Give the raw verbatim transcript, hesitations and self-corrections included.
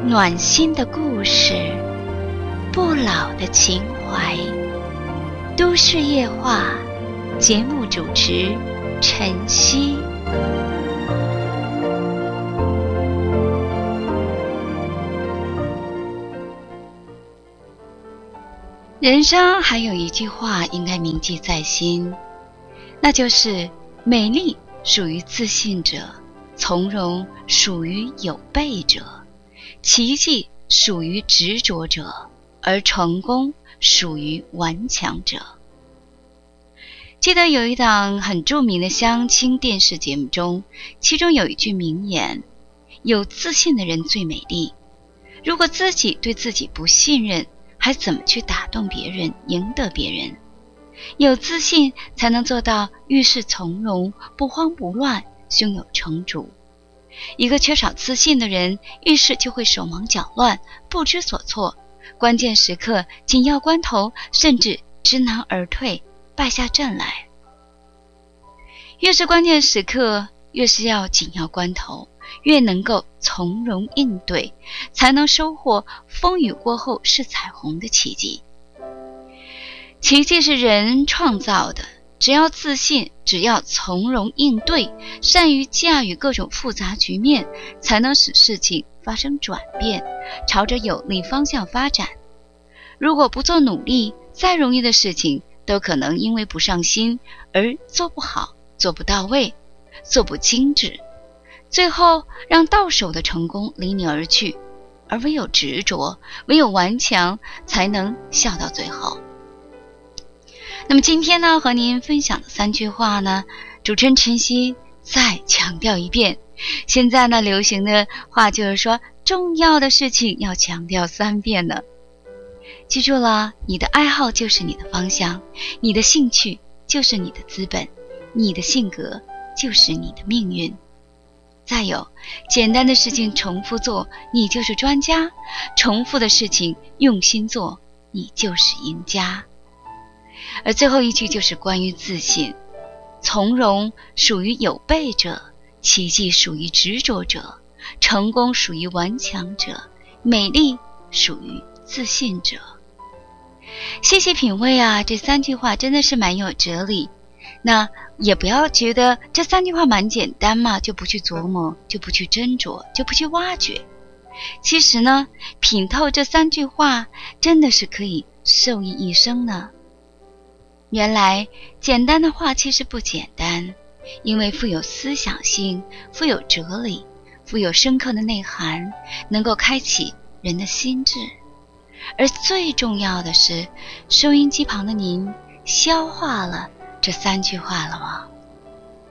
暖心的故事，不老的情怀。都市夜话节目主持晨曦。人生还有一句话应该铭记在心，那就是美丽属于自信者，从容属于有备者，奇迹属于执着者，而成功属于顽强者。记得有一档很著名的相亲电视节目中，其中有一句名言：有自信的人最美丽。如果自己对自己不信任，还怎么去打动别人，赢得别人？有自信才能做到遇事从容，不慌不乱，胸有成竹。一个缺少自信的人，遇事就会手忙脚乱，不知所措，关键时刻紧要关头甚至知难而退，败下阵来。越是关键时刻，越是要紧要关头，越能够从容应对，才能收获风雨过后是彩虹的奇迹。奇迹是人创造的，只要自信，只要从容应对，善于驾驭各种复杂局面，才能使事情发生转变，朝着有利方向发展。如果不做努力，再容易的事情都可能因为不上心而做不好，做不到位，做不精致，最后让到手的成功离你而去。而唯有执着，唯有顽强，才能笑到最后。那么今天呢，和您分享的三句话呢，主持人晨曦再强调一遍。现在呢，流行的话就是说，重要的事情要强调三遍呢。记住了，你的爱好就是你的方向，你的兴趣就是你的资本，你的性格就是你的命运。再有，简单的事情重复做，你就是专家；重复的事情用心做，你就是赢家。而最后一句就是关于自信，从容属于有备者，奇迹属于执着者，成功属于顽强者，美丽属于自信者。细细品味啊，这三句话真的是蛮有哲理。那也不要觉得这三句话蛮简单嘛，就不去琢磨，就不去斟酌，就不去挖掘。其实呢，品透这三句话真的是可以受益一生呢。原来简单的话其实不简单，因为富有思想性，富有哲理，富有深刻的内涵，能够开启人的心智。而最重要的是，收音机旁的您消化了这三句话了吗？